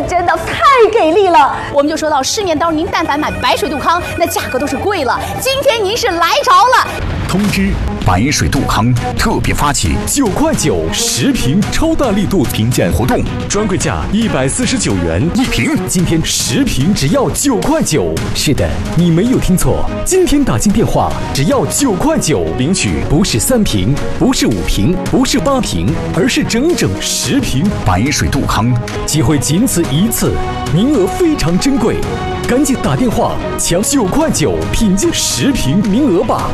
真的太给力了。 我们就说到市面当中，您但凡买白水杜康，那价格都是贵了。今天您是来着了。 通知：白水杜康特别发起 9块910瓶超大力度评鉴活动，专柜价149元 1瓶， 今天10瓶只要9块9。是的，你没有听错，今天打进电话只要9块9，领取不是3瓶，不是5瓶，不是8瓶，而是整整10瓶白水杜康。 机会仅此一次，名额非常珍贵，赶紧打电话抢9块9品鉴10瓶名额吧。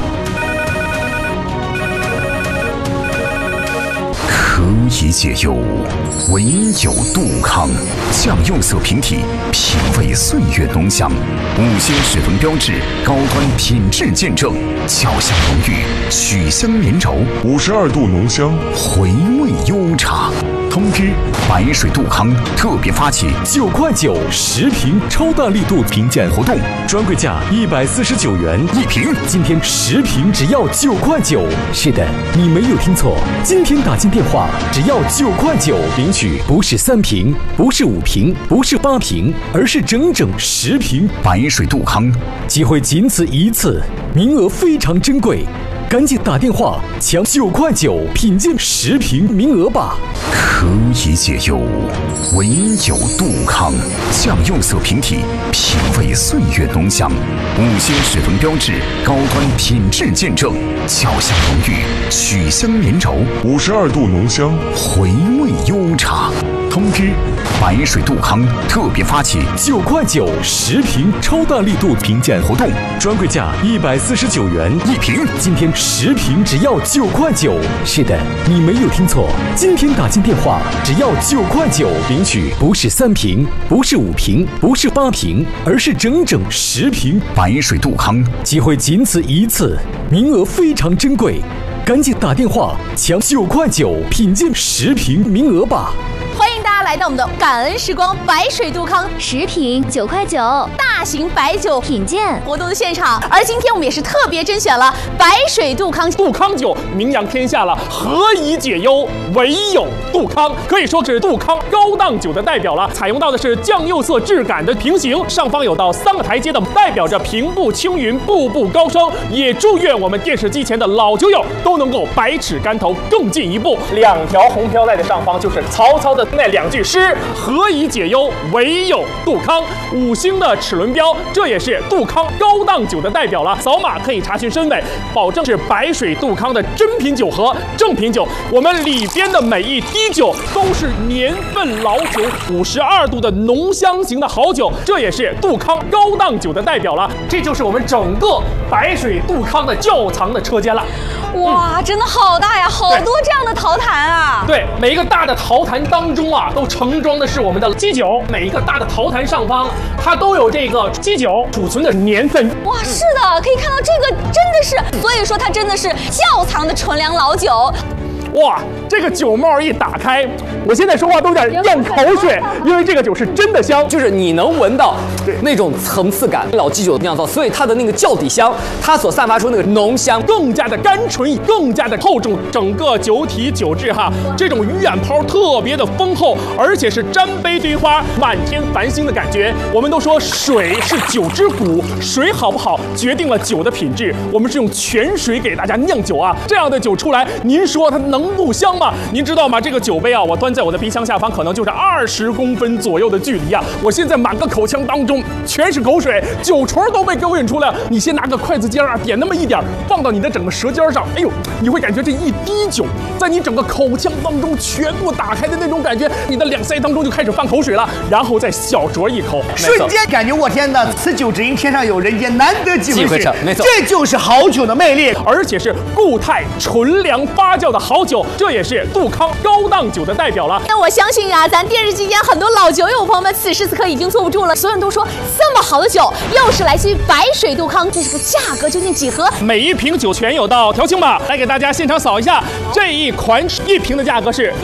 何以解忧，唯有杜康。酱釉色瓶体，品味岁月浓香，5星水分标志，高端品质见证，焦香浓郁，曲香绵柔 ，52度浓香， 回味悠长。通知：白水杜康特别发起 9块910瓶超大力度评鉴活动，专柜价149元 1瓶， 今天10瓶只要9块9。是的，你没有听错，今天打进电话只要9块9，领取不是3瓶，不是5瓶，不是8瓶，而是整整10瓶白水杜康。 机会仅此一次，名额非常珍贵，赶紧打电话抢9块9品鉴10瓶名额吧。 何以解忧，唯有杜康。酱釉色瓶体，品味岁月浓香，5星水分标志，高端品质见证，焦香浓郁，曲香绵柔 ，52度浓香， 回味悠长。通知：白水杜康特别发起 9块910瓶超大力度评鉴活动，专柜价149元 1瓶， 今天10瓶只要9块9。是的，你没有听错，今天打进电话只要9块9，领取不是3瓶，不是5瓶，不是8瓶，而是整整10瓶白水杜康。 机会仅此一次，名额非常珍贵，赶紧打电话抢9块9品鉴10瓶名额吧。 欢迎大家来到我们的感恩时光白水杜康 10瓶9块9 大型白酒品鉴活动的现场，而今天我们也是特别甄选了白水杜康。 杜康酒名扬天下了，何以解忧，唯有杜康，可以说是杜康高档酒的代表了。采用到的是酱釉色质感的瓶型，上方有到3个台阶的，代表着平步青云，步步高升。也祝愿我们电视机前的老酒友都能够百尺竿头更进一步。2条红飘带的上方就是曹操的那2句诗：何以解忧，唯有杜康。5星的齿轮标，这也是杜康高档酒的代表了。扫码可以查询身份，保证是白水杜康的真品酒和正品酒。我们里边的每一滴酒都是年份老酒，52度的浓香型的好酒，这也是杜康高档酒的代表了。这就是我们整个白水杜康的窖藏的车间了。 哇，真的好大呀，好多这样的陶坛啊！ 对，每一个大的陶坛当中啊，都盛装的是我们的基酒。每一个大的陶坛上方，它都有这个基酒储存的年份。 哇，是的，可以看到这个真的是，所以说它真的是窖藏的纯粮老酒。 哇，这个酒帽一打开，我现在说话都有点咽口水，因为这个酒是真的香， 就是你能闻到那种层次感，老基酒酿造，所以它的那个窖底香，它所散发出那个浓香更加的甘醇，更加的厚重，整个酒体酒质哈，这种鱼眼泡特别的丰厚，而且是沾杯堆花，满天繁星的感觉。我们都说水是酒之骨，水好不好决定了酒的品质。我们是用泉水给大家酿酒啊，这样的酒出来，您说它能不香吗？您知道吗？这个酒杯啊，我端在我的鼻腔下方，可能就是20公分左右的距离啊。我现在满个口腔当中全是口水，酒唇都被勾引出来了。你先拿个筷子尖啊，点那么一点，放到你的整个舌尖上，哎呦，你会感觉这一滴酒在你整个口腔当中全部打开的那种感觉，你的两腮当中就开始放口水了，然后再小酌一口， 瞬间感觉我天哪，此酒只应天上有人间，难得几回尝， 没错， 这就是好酒的魅力， 而且是固态纯粮发酵的好酒，这也是杜康高档酒的代表了。 那我相信啊，咱电视机前很多老酒友朋友们，此时此刻已经坐不住了。所有人都说这么好的酒，又是来自于白水杜康，这是个价格究竟几何？ 每一瓶酒全有到调清码，来给大家现场扫一下，这一款1瓶的价格是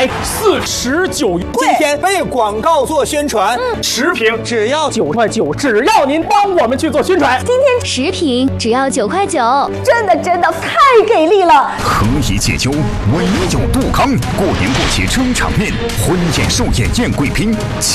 149元。 今天为广告做宣传 ，10瓶只要 9块9，只要您帮我们去做宣传。 今天10瓶只要9块9， 真的太给力了！ 何以解忧，唯有杜康。过年过节争场面，婚宴寿宴宴贵宾。